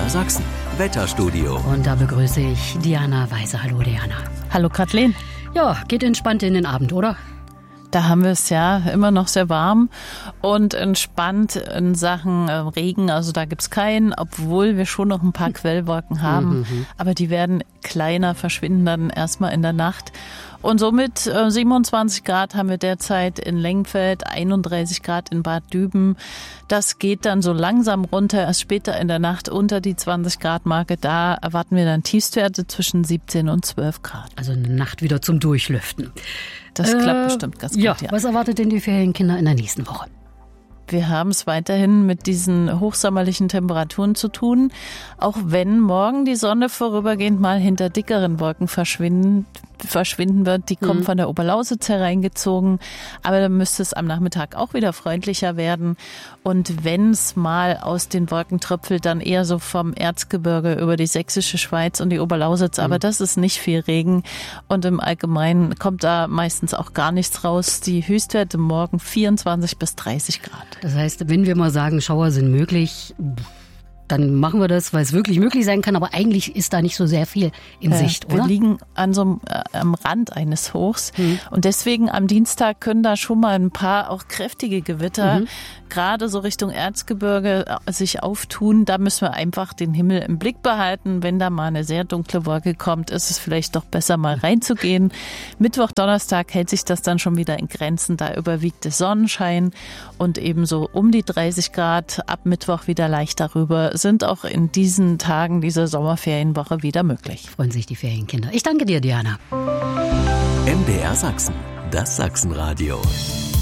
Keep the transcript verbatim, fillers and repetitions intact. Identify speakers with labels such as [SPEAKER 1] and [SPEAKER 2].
[SPEAKER 1] R Sachsen, Wetterstudio.
[SPEAKER 2] Und da begrüße ich Diana Weise. Hallo Diana.
[SPEAKER 3] Hallo Kathleen.
[SPEAKER 2] Ja, geht entspannt in den Abend, oder?
[SPEAKER 3] Da haben wir es ja immer noch sehr warm und entspannt in Sachen äh, Regen. Also da gibt's keinen, obwohl wir schon noch ein paar Quellwolken haben. Mhm. Aber die werden kleiner, verschwinden dann erstmal in der Nacht. Und somit äh, siebenundzwanzig Grad haben wir derzeit in Lengfeld, einunddreißig Grad in Bad Düben. Das geht dann so langsam runter, erst später in der Nacht unter die zwanzig Grad Marke. Da erwarten wir dann Tiefstwerte zwischen siebzehn und zwölf Grad.
[SPEAKER 2] Also eine Nacht wieder zum Durchlüften.
[SPEAKER 3] Das
[SPEAKER 2] äh,
[SPEAKER 3] klappt bestimmt ganz gut,
[SPEAKER 2] ja.
[SPEAKER 3] ja.
[SPEAKER 2] Was erwartet denn die Ferienkinder in der nächsten Woche?
[SPEAKER 3] Wir haben es weiterhin mit diesen hochsommerlichen Temperaturen zu tun, auch wenn morgen die Sonne vorübergehend mal hinter dickeren Wolken verschwinden, verschwinden wird. Die kommen mhm. von der Oberlausitz hereingezogen, aber dann müsste es am Nachmittag auch wieder freundlicher werden. Und wenn es mal aus den Wolken tröpfelt, dann eher so vom Erzgebirge über die sächsische Schweiz und die Oberlausitz. Aber mhm. das ist nicht viel Regen und im Allgemeinen kommt da meistens auch gar nichts raus. Die Höchstwerte morgen vierundzwanzig bis dreißig Grad.
[SPEAKER 2] Das heißt, wenn wir mal sagen, Schauer sind möglich, dann machen wir das, weil es wirklich möglich sein kann. Aber eigentlich ist da nicht so sehr viel in
[SPEAKER 3] ja,
[SPEAKER 2] Sicht, oder?
[SPEAKER 3] Wir liegen an so einem, äh, am Rand eines Hochs. Mhm. Und deswegen am Dienstag können da schon mal ein paar auch kräftige Gewitter, mhm. gerade so Richtung Erzgebirge, äh, sich auftun. Da müssen wir einfach den Himmel im Blick behalten. Wenn da mal eine sehr dunkle Wolke kommt, ist es vielleicht doch besser, mal reinzugehen. Mittwoch, Donnerstag hält sich das dann schon wieder in Grenzen. Da überwiegt der Sonnenschein und ebenso um die dreißig Grad. Ab Mittwoch wieder leicht darüber. Sind auch in diesen Tagen dieser Sommerferienwoche wieder möglich.
[SPEAKER 2] Freuen sich die Ferienkinder. Ich danke dir, Diana.
[SPEAKER 1] M D R Sachsen, das Sachsenradio.